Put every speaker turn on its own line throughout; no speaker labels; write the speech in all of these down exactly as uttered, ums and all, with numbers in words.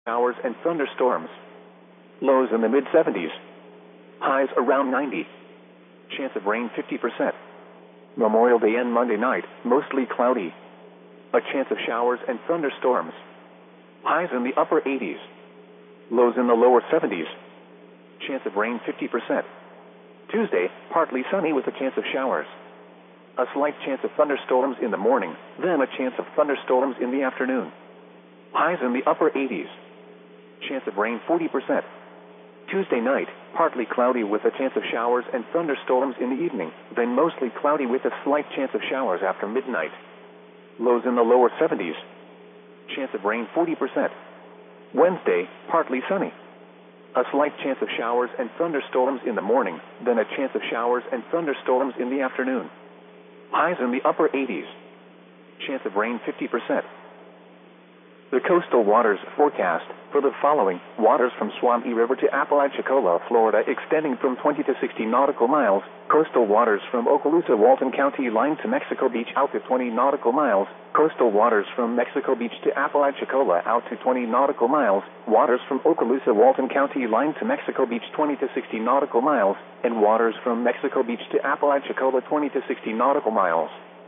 Showers and thunderstorms. Lows in the mid seventies. Highs around ninety. Chance of rain fifty percent. Memorial Day and Monday night, mostly cloudy. A chance of showers and thunderstorms. Highs in the upper eighties. Lows in the lower seventies. Chance of rain fifty percent. Tuesday, partly sunny with a chance of showers. A slight chance of thunderstorms in the morning, then a chance of thunderstorms in the afternoon. Highs in the upper eighties. Chance of rain forty percent. Tuesday night, partly cloudy with a chance of showers and thunderstorms in the evening, then mostly cloudy with a slight chance of showers after midnight. Lows in the lower seventies. Chance of rain forty percent. Wednesday, partly sunny. A slight chance of showers and thunderstorms in the morning, then a chance of showers and thunderstorms in the afternoon. Highs in the upper eighties. Chance of rain fifty percent. The coastal waters forecast for the following: waters from Swami River to Apalachicola, Florida, extending from twenty to sixty nautical miles. Coastal waters from Okaloosa, Walton County line to Mexico Beach out to twenty nautical miles. Coastal waters from Mexico Beach to Apalachicola out to twenty nautical miles. Waters from Okaloosa, Walton County line to Mexico Beach twenty to sixty nautical miles. And waters from Mexico Beach to Apalachicola twenty to sixty nautical miles.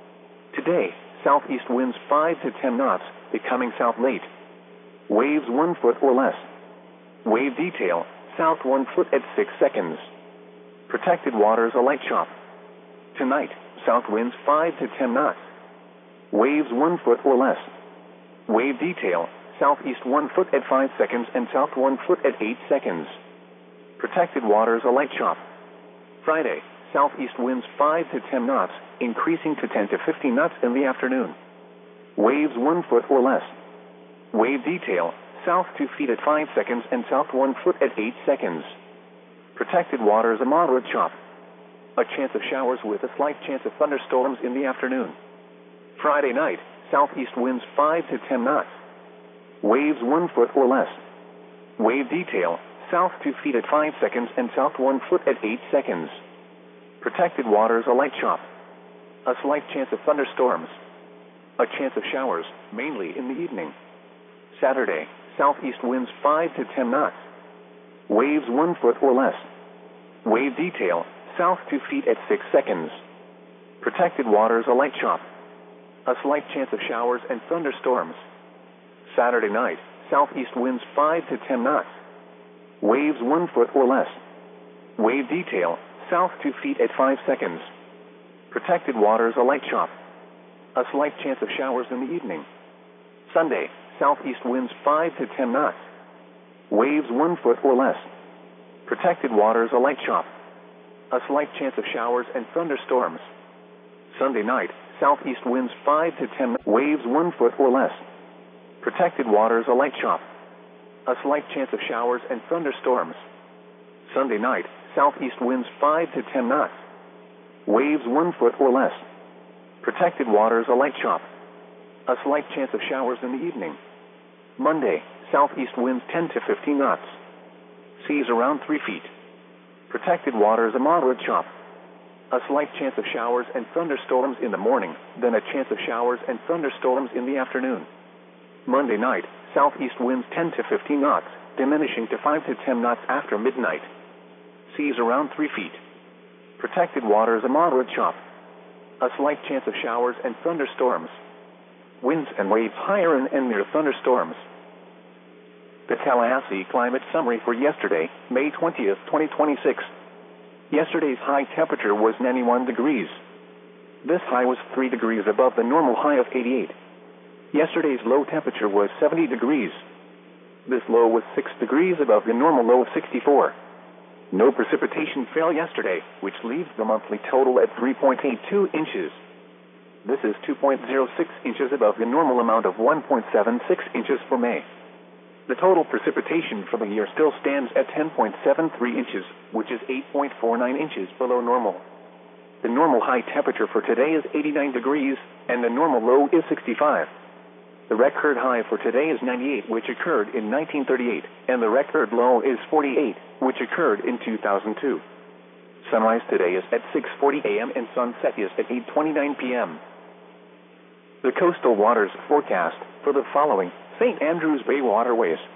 Today, southeast winds five to ten knots, becoming south late. Waves one foot or less. Wave detail, south one foot at six seconds. Protected waters a light chop. Tonight, south winds five to ten knots. Waves one foot or less. Wave detail, southeast one foot at five seconds and south one foot at eight seconds. Protected waters a light chop. Friday, southeast winds five to ten knots, increasing to ten to fifteen knots in the afternoon. Waves one foot or less. Wave detail, south two feet at five seconds and south one foot at eight seconds. Protected waters a moderate chop. A chance of showers with a slight chance of thunderstorms in the afternoon. Friday night, southeast winds five to ten knots. Waves one foot or less. Wave detail, south two feet at five seconds and south one foot at eight seconds. Protected waters a light chop. A slight chance of thunderstorms. A chance of showers, mainly in the evening. Saturday, southeast winds five to ten knots. Waves one foot or less. Wave detail, south two feet at six seconds. Protected waters a light chop. A slight chance of showers and thunderstorms. Saturday night, southeast winds five to ten knots. Waves one foot or less. Wave detail, south two feet at five seconds. Protected waters a light chop. A slight chance of showers in the evening. Sunday, southeast winds five to ten knots. Waves one foot or less. Protected waters a light chop. A slight chance of showers and thunderstorms. Sunday night, southeast winds five to ten knots. Waves one foot or less. Protected waters a light chop. A slight chance of showers and thunderstorms. Sunday night, southeast winds five to ten knots. Waves one foot or less. Protected waters a light chop. A slight chance of showers in the evening. Monday, southeast winds ten to fifteen knots. Seas around three feet. Protected waters a moderate chop. A slight chance of showers and thunderstorms in the morning, then a chance of showers and thunderstorms in the afternoon. Monday night, southeast winds ten to fifteen knots, diminishing to five to ten knots after midnight. Seas around three feet. Protected waters a moderate chop. A slight chance of showers and thunderstorms. Winds and waves higher and, and near thunderstorms. The Tallahassee Climate Summary for yesterday, May twentieth, twenty twenty-six. Yesterday's high temperature was ninety-one degrees. This high was three degrees above the normal high of eighty-eight. Yesterday's low temperature was seventy degrees. This low was six degrees above the normal low of sixty-four. No precipitation fell yesterday, which leaves the monthly total at three point eight two inches. This is two point zero six inches above the normal amount of one point seven six inches for May. The total precipitation for the year still stands at ten point seven three inches, which is eight point four nine inches below normal. The normal high temperature for today is eighty-nine degrees, and the normal low is sixty-five. The record high for today is ninety-eight, which occurred in nineteen thirty-eight, and the record low is forty-eight, which occurred in two thousand two. Sunrise today is at six forty a m and sunset is at eight twenty-nine p m The coastal waters forecast for the following: Saint Andrews Bay waterways,